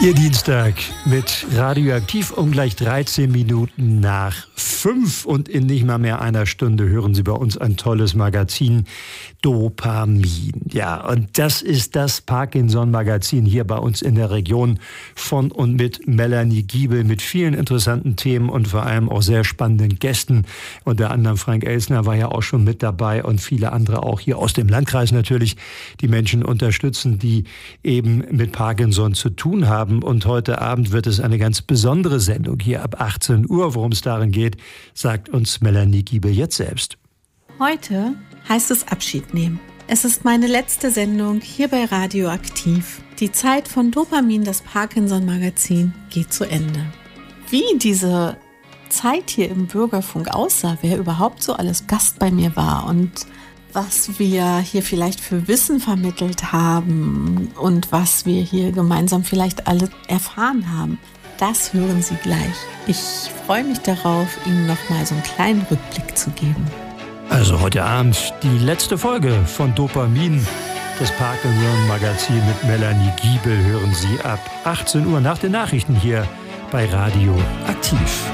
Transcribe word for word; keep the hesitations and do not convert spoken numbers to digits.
Ihr Dienstag mit Radioaktiv um gleich dreizehn Minuten nach fünf und in nicht mal mehr einer Stunde hören Sie bei uns ein tolles Magazin Dopamin. Ja, und das ist das Parkinson-Magazin hier bei uns in der Region von und mit Melanie Giebel mit vielen interessanten Themen und vor allem auch sehr spannenden Gästen. Unter anderem Frank Elsner war ja auch schon mit dabei und viele andere auch hier aus dem Landkreis natürlich, die Menschen unterstützen, die eben mit Parkinson zu tun haben. Und heute Abend wird es eine ganz besondere Sendung hier ab achtzehn Uhr. Worum es darin geht, sagt uns Melanie Giebel jetzt selbst. Heute heißt es Abschied nehmen. Es ist meine letzte Sendung hier bei Radioaktiv. Die Zeit von Dopamin, das Parkinson-Magazin, geht zu Ende. Wie diese Zeit hier im Bürgerfunk aussah, wer überhaupt so alles Gast bei mir war und was wir hier vielleicht für Wissen vermittelt haben und was wir hier gemeinsam vielleicht alle erfahren haben, das hören Sie gleich. Ich freue mich darauf, Ihnen nochmal so einen kleinen Rückblick zu geben. Also heute Abend die letzte Folge von Dopamin, das Parkinson-Magazin mit Melanie Giebel, hören Sie ab achtzehn Uhr nach den Nachrichten hier bei Radio Aktiv.